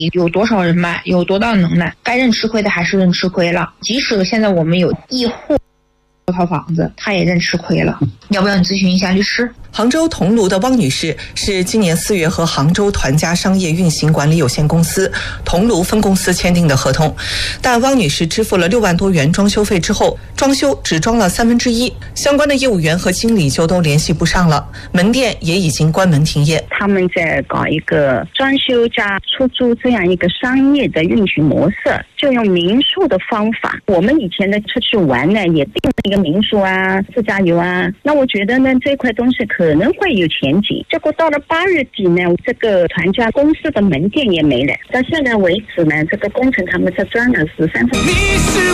有多少人脉，有多大能耐，该认吃亏的还是认吃亏了。即使现在我们有1户套房子，他也认吃亏了。要不要你咨询一下律师？ 杭州桐庐的汪女士是今年4月和杭州团家商业运行管理有限公司桐庐分公司签订的合同，但汪女士支付了6万多元装修费之后，装修只装了1/3，相关的业务员和经理就都联系不上了，门店也已经关门停业。 他们在搞一个装修加出租这样一个商业的运行模式，就用民宿的方法。我们以前的出去玩呢，也订了一个民宿啊、自驾游啊，那我觉得呢，这块东西可能会有前景。结果到了8月底呢，这个团家公司的门店也没了。到现在为止呢，这个工程他们才赚了13%。